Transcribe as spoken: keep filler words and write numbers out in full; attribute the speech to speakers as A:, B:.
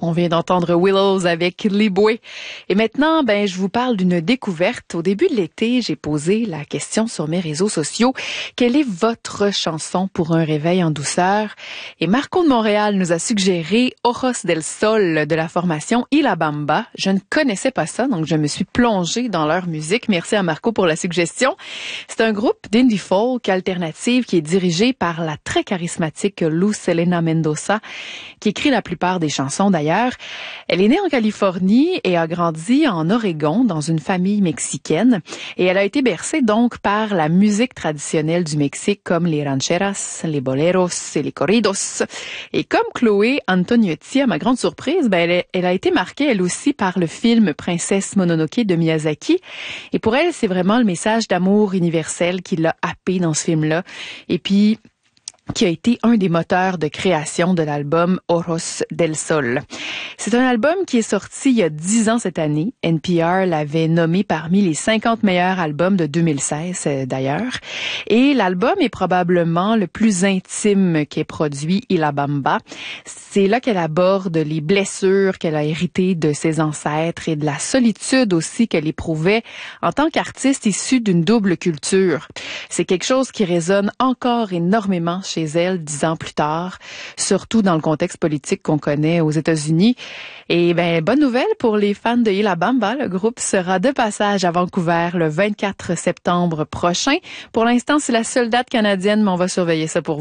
A: On vient d'entendre Willows avec Liboué. Et maintenant, ben, je vous parle d'une découverte. Au début de l'été, j'ai posé la question sur mes réseaux sociaux. Quelle est votre chanson pour un réveil en douceur? Et Marco de Montréal nous a suggéré Ojos del Sol de la formation Ila Bamba. Je ne connaissais pas ça, donc je me suis plongée dans leur musique. Merci à Marco pour la suggestion. C'est un groupe d'indie folk alternative qui est dirigé par la très charismatique Luz Helena Mendoza, qui écrit la plupart des chansons d'ailleurs. Elle est née en Californie et a grandi en Oregon dans une famille mexicaine. Et elle a été bercée donc par la musique traditionnelle du Mexique comme les rancheras, les boleros et les corridos. Et comme Chloé Antoniotti, à ma grande surprise, ben elle, est, elle a été marquée elle aussi par le film Princesse Mononoke de Miyazaki. Et pour elle, c'est vraiment le message d'amour universel qui l'a happée dans ce film-là. Et puis, qui a été un des moteurs de création de l'album Ojos del Sol. C'est un album qui est sorti il y a dix ans cette année. N P R l'avait nommé parmi les cinquante meilleurs albums de deux mille seize, d'ailleurs. Et l'album est probablement le plus intime qu'ait produit Ila Bamba. C'est là qu'elle aborde les blessures qu'elle a héritées de ses ancêtres et de la solitude aussi qu'elle éprouvait en tant qu'artiste issue d'une double culture. C'est quelque chose qui résonne encore énormément chez elle dix ans plus tard, surtout dans le contexte politique qu'on connaît aux États-Unis. Et ben bonne nouvelle pour les fans de Ila Bamba, le groupe sera de passage à Vancouver le vingt-quatre septembre prochain. Pour l'instant, c'est la seule date canadienne, mais on va surveiller ça pour vous.